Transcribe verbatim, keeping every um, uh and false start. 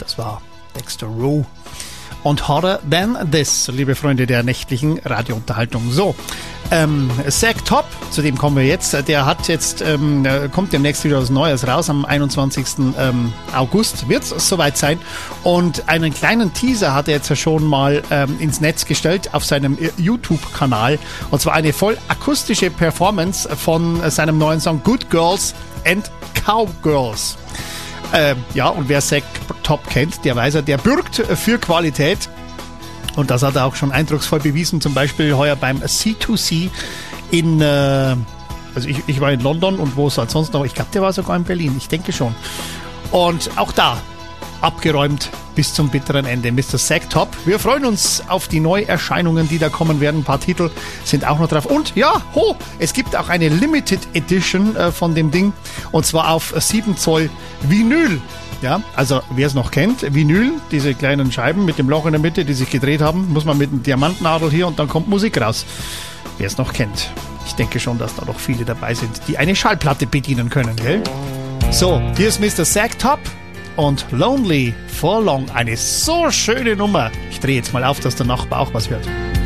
Das war Dexter Rowe. Und Harder Than This, liebe Freunde der nächtlichen Radiounterhaltung. So, ähm, Zach Top, zu dem kommen wir jetzt. Der hat jetzt, ähm, kommt demnächst wieder was Neues raus. Am einundzwanzigsten Ähm, August wird es soweit sein. Und einen kleinen Teaser hat er jetzt schon mal ähm, ins Netz gestellt auf seinem YouTube-Kanal. Und zwar eine voll akustische Performance von seinem neuen Song Good Girls and Cowgirls. Äh, ja, und wer Zach Top kennt, der weiß er, der bürgt für Qualität. Und das hat er auch schon eindrucksvoll bewiesen, zum Beispiel heuer beim C zwei C in, äh, also ich, ich war in London und wo es halt sonst noch, ich glaube, der war sogar in Berlin, ich denke schon. Und auch da abgeräumt bis zum bitteren Ende. Mister Zach Top. Wir freuen uns auf die Neuerscheinungen, die da kommen werden. Ein paar Titel sind auch noch drauf. Und ja, ho, es gibt auch eine Limited Edition äh, von dem Ding. Und zwar auf sieben Zoll Vinyl. Ja, also wer es noch kennt, Vinyl, diese kleinen Scheiben mit dem Loch in der Mitte, die sich gedreht haben, muss man mit einem Diamantnadel hier und dann kommt Musik raus. Wer es noch kennt. Ich denke schon, dass da noch viele dabei sind, die eine Schallplatte bedienen können, gell? So, hier ist Mister Zach Top und Lonely for Long. Eine so schöne Nummer. Ich drehe jetzt mal auf, dass der Nachbar auch was hört.